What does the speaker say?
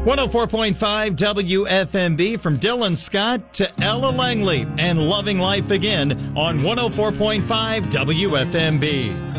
104.5 WFMB, from Dylan Scott to Ella Langley and Loving Life Again on 104.5 WFMB.